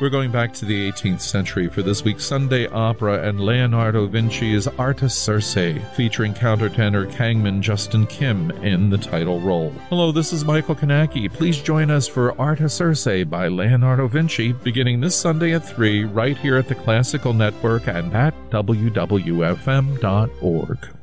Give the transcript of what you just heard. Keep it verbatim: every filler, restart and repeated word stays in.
We're going back to the eighteenth century for this week's Sunday opera and Leonardo Vinci's Artaserse, featuring countertenor Kangman Justin Kim in the title role. Hello, this is Michael Kanaki. Please join us for Artaserse by Leonardo Vinci, beginning this Sunday at three, right here at the Classical Network and at W W F M dot org.